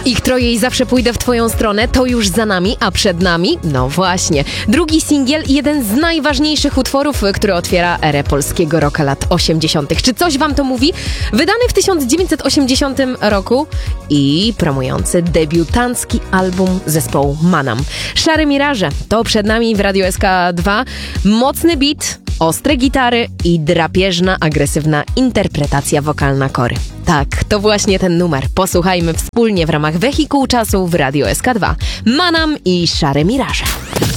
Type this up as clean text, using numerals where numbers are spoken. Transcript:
Ich troje i zawsze pójdę w twoją stronę, to już za nami, a przed nami? No właśnie. Drugi singiel, jeden z najważniejszych utworów, który otwiera erę polskiego rocka lat 80. Czy coś wam to mówi? Wydany w 1980 roku i promujący debiutancki album zespołu Manam. Szare Miraże, to przed nami w Radio SK2. Mocny beat, ostre gitary i drapieżna, agresywna interpretacja wokalna Kory. Tak, to właśnie ten numer. Posłuchajmy wspólnie w ramach Wehikułu Czasu w Radio SK2. Manam i Szare Miraże.